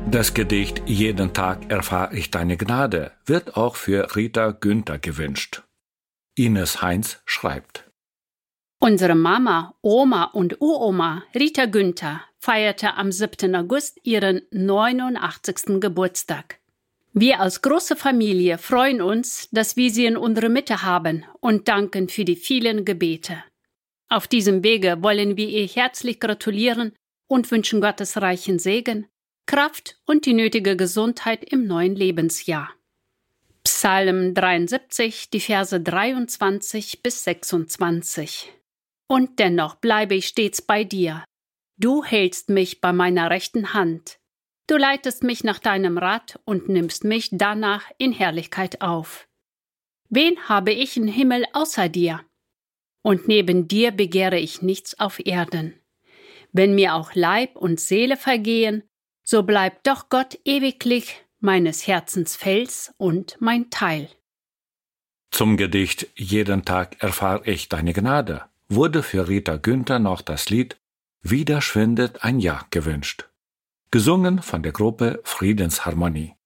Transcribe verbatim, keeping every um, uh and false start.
Das Gedicht »Jeden Tag erfahre ich deine Gnade« wird auch für Rita Günther gewünscht. Ines Heinz schreibt: Unsere Mama, Oma und Uroma Rita Günther feierte am siebten August ihren neunundachtzigsten Geburtstag. Wir als große Familie freuen uns, dass wir sie in unserer Mitte haben und danken für die vielen Gebete. Auf diesem Wege wollen wir ihr herzlich gratulieren und wünschen Gottes reichen Segen, Kraft und die nötige Gesundheit im neuen Lebensjahr. Psalm dreiundsiebzig, die Verse dreiundzwanzig bis sechsundzwanzig. Und dennoch bleibe ich stets bei dir. Du hältst mich bei meiner rechten Hand. Du leitest mich nach deinem Rat und nimmst mich danach in Herrlichkeit auf. Wen habe ich im Himmel außer dir? Und neben dir begehre ich nichts auf Erden. Wenn mir auch Leib und Seele vergehen, so bleibt doch Gott ewiglich meines Herzens Fels und mein Teil. Zum Gedicht »Jeden Tag erfahre ich deine Gnade« wurde für Rita Günther noch das Lied »Wieder schwindet ein Jahr« gewünscht. Gesungen von der Gruppe Friedensharmonie.